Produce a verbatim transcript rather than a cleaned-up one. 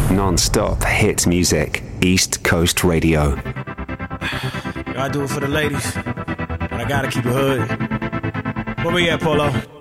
Non-stop hit music. East Coast Radio. I do it for the ladies, but I gotta keep it hood. Where we at, Polo?